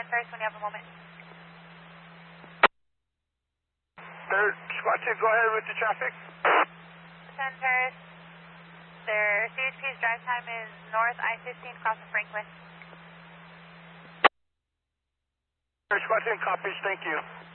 10 Paris when you have a moment. Third Squad 2, go ahead with the traffic. 10 Paris. Their CHP's drive time is north I-15 crossing Franklin. Third Squad 2 copies, thank you.